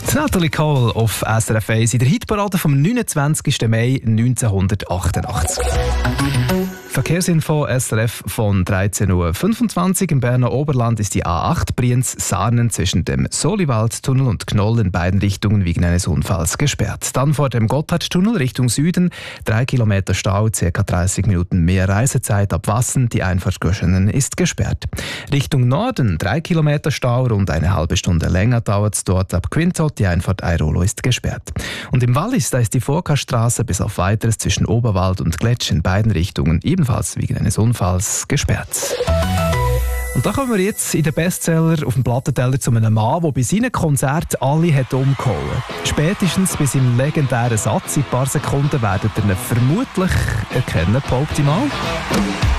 Natalie Cole auf SRF 1 in der Hitparade vom 29. Mai 1988. Verkehrsinfo SRF von 13.25 Uhr. Im Berner Oberland ist die A8 Brienz-Sarnen zwischen dem Soliwaldtunnel und Knoll in beiden Richtungen wegen eines Unfalls gesperrt. Dann vor dem Gotthardtunnel Richtung Süden 3 Kilometer Stau, ca. 30 Minuten mehr Reisezeit ab Wassen. Die Einfahrt Göschenen ist gesperrt. Richtung Norden 3 Kilometer Stau, rund eine halbe Stunde länger dauert es dort ab Quintot. Die Einfahrt Airolo ist gesperrt. Und im Wallis, da ist die Vorkaststraße bis auf Weiteres zwischen Oberwald und Gletsch in beiden Richtungen ebenfalls wegen eines Unfalls gesperrt. Und da kommen wir jetzt in den Bestseller auf dem Plattenteller zu einem Mann, der bei seinen Konzerten alle hat umgehauen. Spätestens bei seinem legendären Satz in ein paar Sekunden werdet ihr ihn vermutlich erkennen, behaupte ich mal.